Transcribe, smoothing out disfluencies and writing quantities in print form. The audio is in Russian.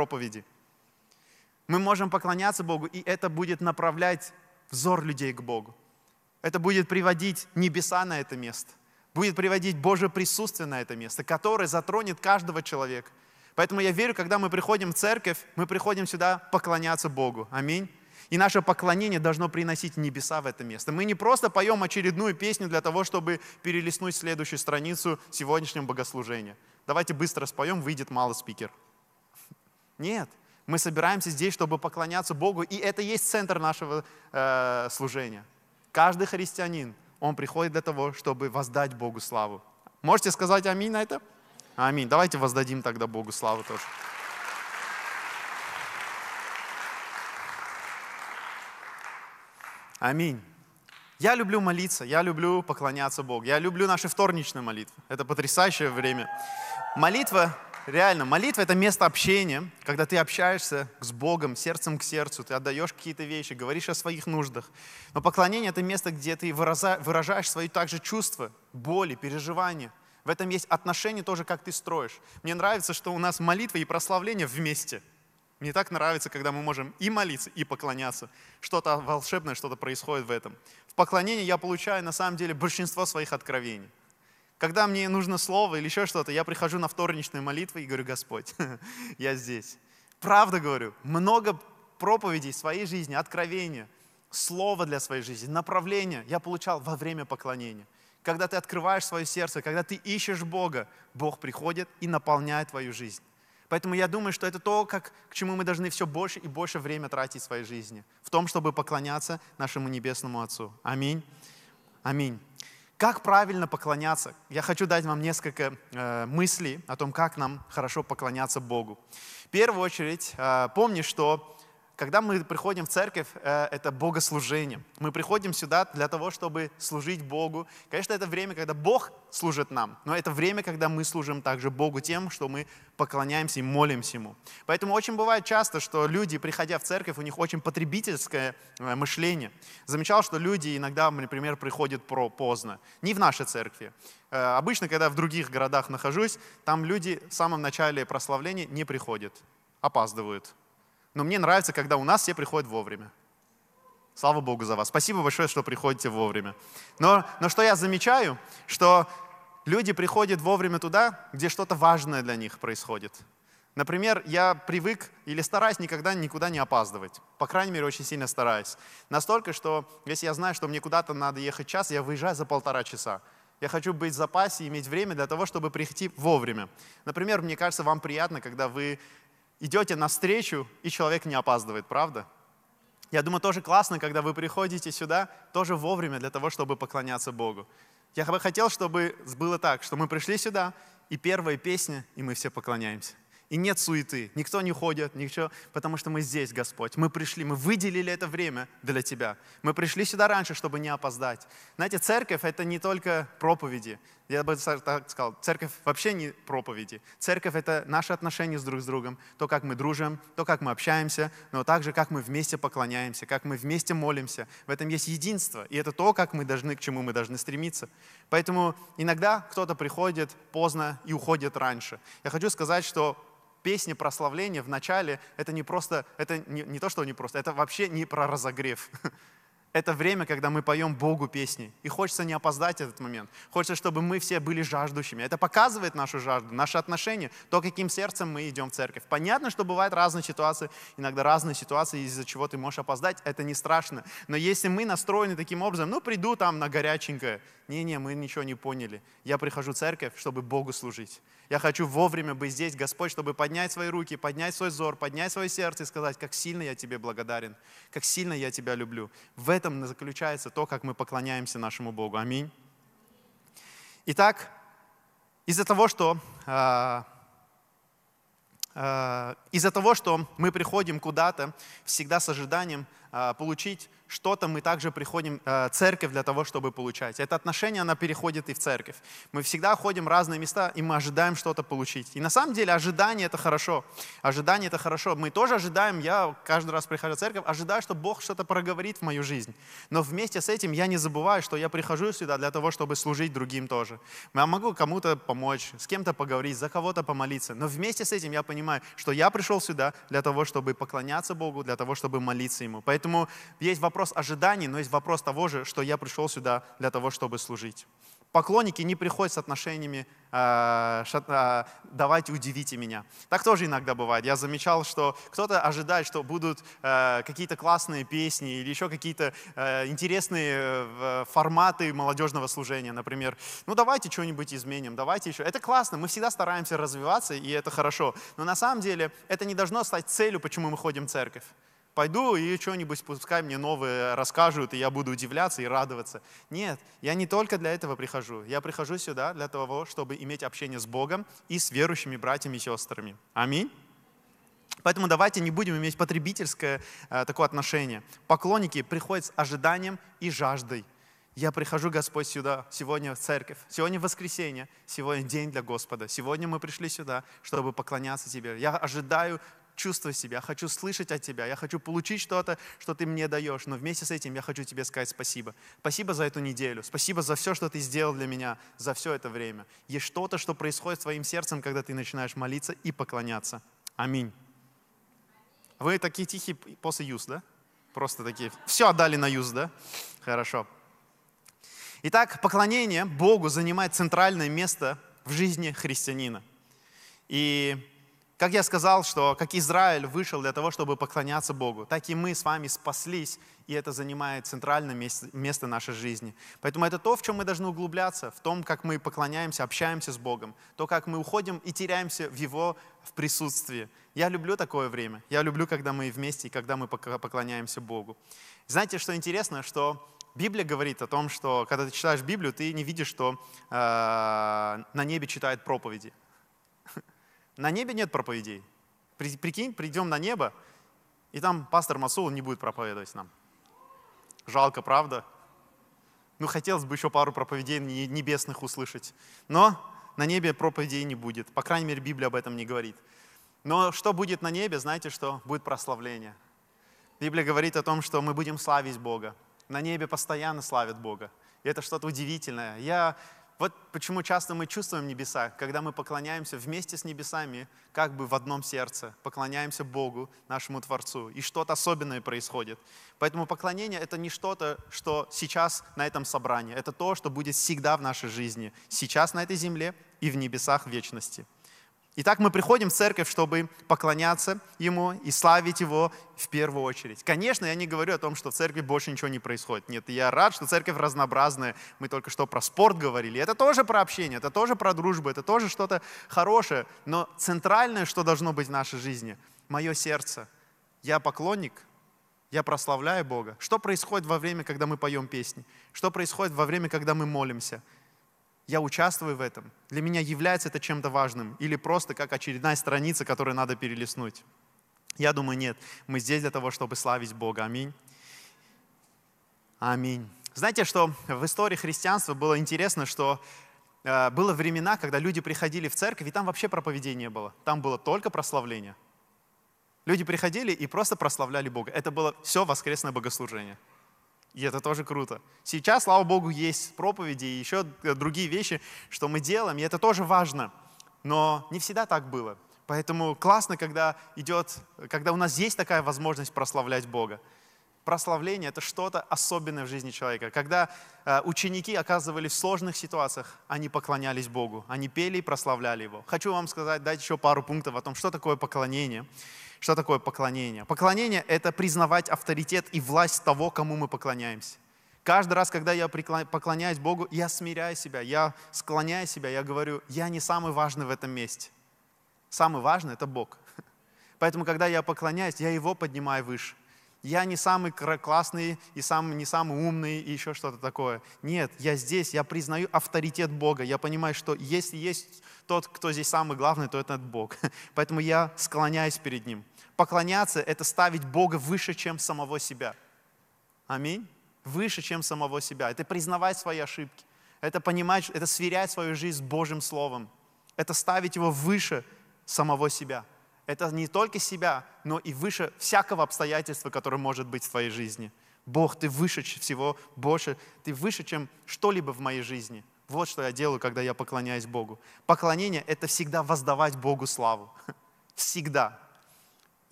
проповеди. Мы можем поклоняться Богу, и это будет направлять взор людей к Богу. Это будет приводить небеса на это место. Будет приводить Божье присутствие на это место, которое затронет каждого человека. Поэтому я верю, когда мы приходим в церковь, мы приходим сюда поклоняться Богу. Аминь. И наше поклонение должно приносить небеса в это место. Мы не просто поем очередную песню для того, чтобы перелистнуть следующую страницу сегодняшнего богослужения. Давайте быстро споем, выйдет малый спикер. Нет. Мы собираемся здесь, чтобы поклоняться Богу, и это и есть центр нашего служения. Каждый христианин, он приходит для того, чтобы воздать Богу славу. Можете сказать аминь на это? Аминь. Давайте воздадим тогда Богу славу тоже. Аминь. Я люблю молиться, я люблю поклоняться Богу, я люблю наши вторничные молитвы. Это потрясающее время. Молитва, реально, молитва — это место общения, когда ты общаешься с Богом, сердцем к сердцу, ты отдаешь какие-то вещи, говоришь о своих нуждах. Но поклонение — это место, где ты выражаешь свои также чувства, боли, переживания. В этом есть отношение тоже, как ты строишь. Мне нравится, что у нас молитва и прославление вместе. Мне так нравится, когда мы можем и молиться, и поклоняться. Что-то волшебное, что-то происходит в этом. В поклонении я получаю, на самом деле, большинство своих откровений. Когда мне нужно слово или еще что-то, я прихожу на вторничные молитвы и говорю: Господь, я здесь. Правда говорю, много проповедей в своей жизни, откровения, слова для своей жизни, направления я получал во время поклонения. Когда ты открываешь свое сердце, когда ты ищешь Бога, Бог приходит и наполняет твою жизнь. Поэтому я думаю, что это то, к чему мы должны все больше и больше время тратить в своей жизни. В том, чтобы поклоняться нашему Небесному Отцу. Аминь. Аминь. Как правильно поклоняться? Я хочу дать вам несколько мыслей о том, как нам хорошо поклоняться Богу. В первую очередь, помни, что когда мы приходим в церковь, это богослужение. Мы приходим сюда для того, чтобы служить Богу. Конечно, это время, когда Бог служит нам, но это время, когда мы служим также Богу тем, что мы поклоняемся и молимся Ему. Поэтому очень бывает часто, что люди, приходя в церковь, у них очень потребительское мышление. Замечал, что люди иногда, например, приходят поздно. Не в нашей церкви. Обычно, когда в других городах нахожусь, там люди в самом начале прославления не приходят, опаздывают. Но мне нравится, когда у нас все приходят вовремя. Слава Богу за вас. Спасибо большое, что приходите вовремя. Но что я замечаю, что люди приходят вовремя туда, где что-то важное для них происходит. Например, я привык или стараюсь никуда не опаздывать. По крайней мере, очень сильно стараюсь. Настолько, что если я знаю, что мне куда-то надо ехать час, я выезжаю за 1,5 часа. Я хочу быть в запасе, иметь время для того, чтобы прийти вовремя. Например, мне кажется, вам приятно, когда вы идете навстречу, и человек не опаздывает, правда? Я думаю, тоже классно, когда вы приходите сюда, тоже вовремя для того, чтобы поклоняться Богу. Я бы хотел, чтобы было так, что мы пришли сюда, и первая песня, и мы все поклоняемся. И нет суеты, никто не ходит, ничего, потому что мы здесь, Господь. Мы пришли, мы выделили это время для Тебя. Мы пришли сюда раньше, чтобы не опоздать. Знаете, церковь — это не только проповеди. Я бы так сказал, церковь вообще не проповеди. Церковь — это наши отношения друг с другом, то, как мы дружим, то, как мы общаемся, но также, как мы вместе поклоняемся, как мы вместе молимся. В этом есть единство, и это то, к чему мы должны стремиться. Поэтому иногда кто-то приходит поздно и уходит раньше. Я хочу сказать, что песни прославления в начале — это не просто, это не то, что не просто, это вообще не про разогрев. Это время, когда мы поем Богу песни. И хочется не опоздать в этот момент. Хочется, чтобы мы все были жаждущими. Это показывает нашу жажду, наши отношения, то, каким сердцем мы идем в церковь. Понятно, что бывают разные ситуации, иногда разные ситуации, из-за чего ты можешь опоздать. Это не страшно. Но если мы настроены таким образом, приду там на горяченькое. Не, мы ничего не поняли. Я прихожу в церковь, чтобы Богу служить. Я хочу вовремя быть здесь, Господь, чтобы поднять свои руки, поднять свой взор, поднять свое сердце и сказать, как сильно я Тебе благодарен, как сильно я Тебя люблю. В этом заключается то, как мы поклоняемся нашему Богу. Аминь. Итак, из-за того, что мы приходим куда-то всегда с ожиданием, получить что-то, мы также приходим в церковь для того, чтобы получать. Это отношение, оно переходит и в церковь. Мы всегда ходим в разные места, и мы ожидаем что-то получить. И на самом деле ожидание – это хорошо. Ожидание – это хорошо. Мы тоже ожидаем, я каждый раз прихожу в церковь, ожидаю, что Бог что-то проговорит в мою жизнь. Но вместе с этим я не забываю, что я прихожу сюда для того, чтобы служить другим тоже. Я могу кому-то помочь, с кем-то поговорить, за кого-то помолиться. Но вместе с этим я понимаю, что я пришел сюда для того, чтобы поклоняться Богу, для того, чтобы молиться Ему. Поэтому есть вопрос ожиданий, но есть вопрос того же, что я пришел сюда для того, чтобы служить. Поклонники не приходят с отношениями «давайте удивите меня». Так тоже иногда бывает. Я замечал, что кто-то ожидает, что будут какие-то классные песни или еще какие-то интересные форматы молодежного служения. Например, ну давайте что-нибудь изменим, давайте еще. Это классно, мы всегда стараемся развиваться, и это хорошо. Но на самом деле это не должно стать целью, почему мы ходим в церковь. Пойду и что-нибудь, пускай мне новые расскажут, и я буду удивляться и радоваться. Нет, я не только для этого прихожу. Я прихожу сюда для того, чтобы иметь общение с Богом и с верующими братьями и сестрами. Аминь. Поэтому давайте не будем иметь потребительское такое отношение. Поклонники приходят с ожиданием и жаждой. Я прихожу, Господь, сюда, сегодня в церковь, сегодня воскресенье, сегодня день для Господа. Сегодня мы пришли сюда, чтобы поклоняться Тебе. Я ожидаю чувствовать себя, я хочу слышать от Тебя, я хочу получить что-то, что Ты мне даешь, но вместе с этим я хочу Тебе сказать спасибо. Спасибо за эту неделю, спасибо за все, что Ты сделал для меня за все это время. Есть что-то, что происходит с твоим сердцем, когда ты начинаешь молиться и поклоняться. Аминь. Вы такие тихие после юз, да? Просто такие. Все отдали на юз, да? Хорошо. Итак, поклонение Богу занимает центральное место в жизни христианина. И как я сказал, что как Израиль вышел для того, чтобы поклоняться Богу, так и мы с вами спаслись, и это занимает центральное место нашей жизни. Поэтому это то, в чем мы должны углубляться, в том, как мы поклоняемся, общаемся с Богом, то, как мы уходим и теряемся в Его присутствии. Я люблю такое время. Я люблю, когда мы вместе и когда мы поклоняемся Богу. Знаете, что интересно, что Библия говорит о том, что когда ты читаешь Библию, ты не видишь, что на небе читают проповеди. На небе нет проповедей. Прикинь, придем на небо, и там пастор Масул не будет проповедовать нам. Жалко, правда? Ну, хотелось бы еще пару проповедей небесных услышать. Но на небе проповедей не будет. По крайней мере, Библия об этом не говорит. Но что будет на небе, знаете что? Будет прославление. Библия говорит о том, что мы будем славить Бога. На небе постоянно славят Бога. И это что-то удивительное. Вот почему часто мы чувствуем небеса, когда мы поклоняемся вместе с небесами, как бы в одном сердце, поклоняемся Богу, нашему Творцу, и что-то особенное происходит. Поэтому поклонение – это не что-то, что сейчас на этом собрании, это то, что будет всегда в нашей жизни, сейчас на этой земле и в небесах в вечности. Итак, мы приходим в церковь, чтобы поклоняться Ему и славить Его в первую очередь. Конечно, я не говорю о том, что в церкви больше ничего не происходит. Нет, я рад, что церковь разнообразная. Мы только что про спорт говорили. Это тоже про общение, это тоже про дружбу, это тоже что-то хорошее. Но центральное, что должно быть в нашей жизни – мое сердце. Я поклонник, я прославляю Бога. Что происходит во время, когда мы поем песни? Что происходит во время, когда мы молимся? Я участвую в этом. Для меня является это чем-то важным или просто как очередная страница, которую надо перелистнуть. Я думаю, нет. Мы здесь для того, чтобы славить Бога. Аминь. Аминь. Знаете, что в истории христианства было интересно, что было времена, когда люди приходили в церковь, и там вообще проповедей не было. Там было только прославление. Люди приходили и просто прославляли Бога. Это было все воскресное богослужение. И это тоже круто. Сейчас, слава Богу, есть проповеди и еще другие вещи, что мы делаем, и это тоже важно. Но не всегда так было. Поэтому классно, когда у нас есть такая возможность прославлять Бога. Прославление – это что-то особенное в жизни человека. Когда ученики оказывались в сложных ситуациях, они поклонялись Богу, они пели и прославляли Его. Хочу вам сказать, дать еще пару пунктов о том, что такое поклонение. Что такое поклонение? Поклонение – это признавать авторитет и власть того, кому мы поклоняемся. Каждый раз, когда я поклоняюсь Богу, я смиряю себя, я склоняю себя, я говорю, я не самый важный в этом месте. Самый важный – это Бог. Поэтому, когда я поклоняюсь, я Его поднимаю выше. Я не самый классный и не самый умный и еще что-то такое. Нет, я здесь, я признаю авторитет Бога. Я понимаю, что если есть тот, кто здесь самый главный, то это Бог. Поэтому я склоняюсь перед Ним. Поклоняться – это ставить Бога выше, чем самого себя. Аминь. Выше, чем самого себя. Это признавать свои ошибки. Это понимать, это сверять свою жизнь с Божьим Словом. Это ставить его выше самого себя. Это не только себя, но и выше всякого обстоятельства, которое может быть в твоей жизни. Бог, ты выше всего, больше, ты выше, чем что-либо в моей жизни. Вот что я делаю, когда я поклоняюсь Богу. Поклонение – это всегда воздавать Богу славу. Всегда.